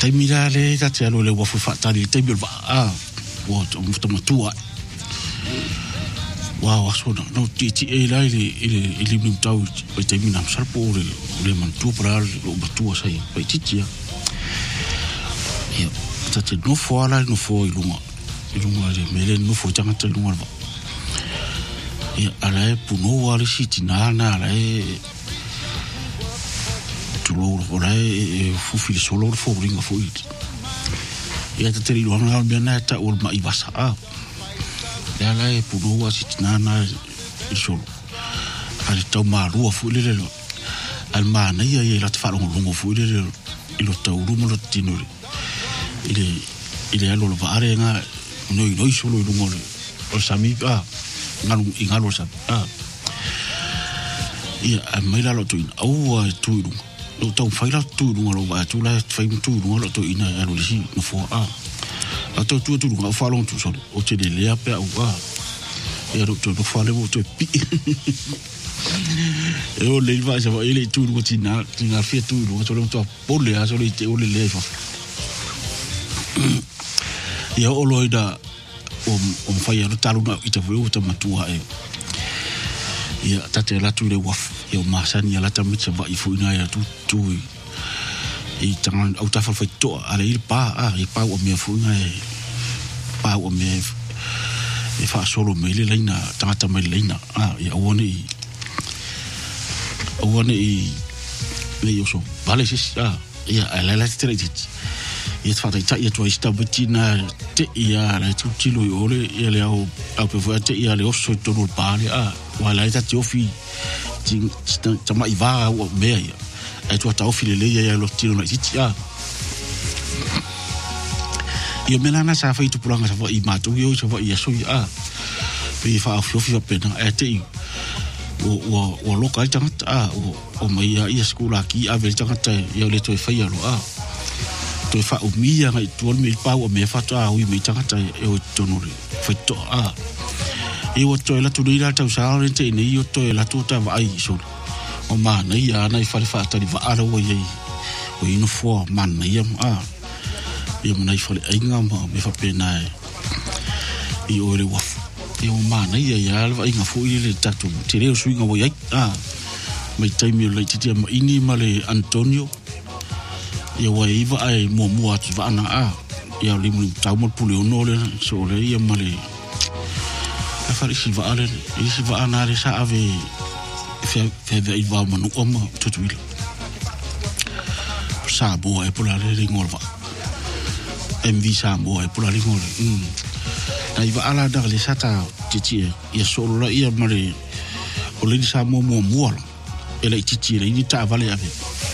tai mira le ta te alo le wafu fatari te bil va wa to matua wa so no ti e la ile mi tau o te mina salpo le mantu para o batua sai pa ti ya ta te no fo ilunga le mele no fo tanga te lunga va ya ala e puno wa le sitina na ala e tulo ora e fu fil solo fo ringa fo it ya te ri lo na bena ta o ma ibasa ya la e puno wa sitina na il solo al tau maru fu le al mana ya la te fa longo fu le ilo tau rumo lo tinuri ile alo lo va arenga noi solo il ngol o sami ngalo sa ia mai la lo tu au tu lo tau faila tu lo va tu la fai tu lo to ina alo si no fo to tu lo fa lo tu so o te le ape au ia ro to fa le mo to pi e o le va sa ele tu lo tina fi tu lo so lo to pole a so le te o le fa ia o loida o fai aro talunga i te weu ta matua e ia tate la tu le waf ia o masani ala ta mitsa va i fuina ia tu i tangan au ta fai to ala i pa o me fuina e pa o me e fa solo me le leina tangata me leina ia o ni le yo so vale sis ia ala la te ia fata ita ia tua ista betina te ia la tu tilo ole ia le au pe foi te ia le osso to no pare wala ita te ofi tin tama iva o me ia ai tua ta ofi le ia lo tilo na ita ia melana sa fa itu pulanga sa fa i matu yo sa fa ia so ia pe fa ofi pena te o local tanga o mai ia skula ki a vel tanga ia le to fa ia lo to fa o mia ngai to me pa o me fa ta o me tanga ta e o tonori fa to e o to la to ira ta sa rente ne io to la to ta vai so o ma nei ana i fa ta di va ara o ye o ino fo man nei e mo nei fa ai nga me fa pena e o le wa e o ma nei ya va inga fo i le tatu te le su inga o ye mai tai mi le titi ma ini male Antonio ia wa iva ai mo atu va ana ia limu tau mo pule ono le so le ia male a fari si va ale i si va ana le sa ave fe iva manu oma tutuila sa bo e pola le ngol va MV sa bo e pola le ngol ai va ala da le sata titi ia solo la ia male o le sa mo e le titi le ni ta vale ave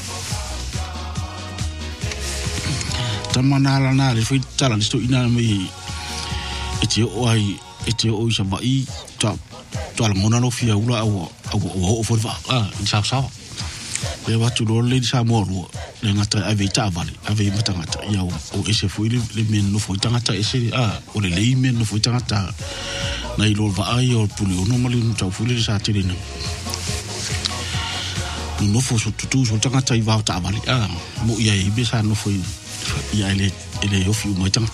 tamana na le foi tala sto ina me eti o isa vai ta ala mona no fia ula o foi va sa le va tu le sa mo le ngata ave ta vale ave matanga ya o ese foi le men no foi tanga ese o le men no foi tanga na i lo va ai o puli o no mali no ta foi le sa tirina no fo so tu so tanga i va ta vale mo ia i be sa no foi ia ele o fiu mai tanga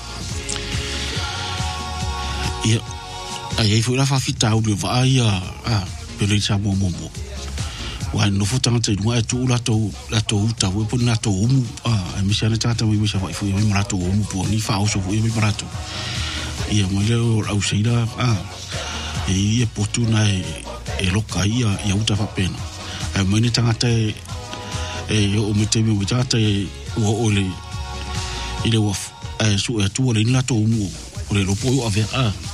ia ai foi la fa fita o va ia pele sa mo wa no fu tanga te no tu la to ta we po na to mu mi sa na tata we sa foi mi mara to mu po ni fa o so foi mi mara to ia mo le au seira ia portuna e loka ia uta fa pena mo ni tanga te o me te mi tata o le ile wa su e tu le la to mu o le lopo o ave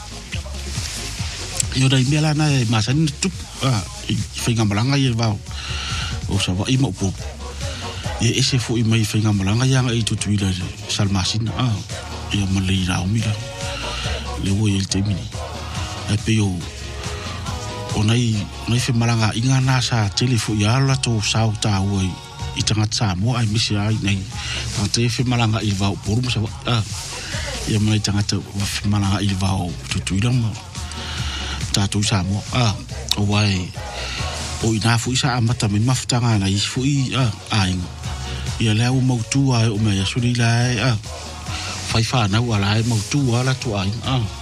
io dai mela na masan tu finga malanga ye va o sa va imo po e ese fo i mai finga malanga ya ngai tu tuila salmasin ia malei ra o mira le wo il temini e pe o nai fe malanga inga na sa telefo ya la to sa ta o i tanga tsa mo ai misi ai nei te fe malanga il va por mo sa ia mai tanga te malanga il va tu tuila mo ta tu sa mo o wai o ina fu sa amata me maftanga na i fu ai ia le o mautua o me ia suri lai a fai fa na wala e mautua la tu ai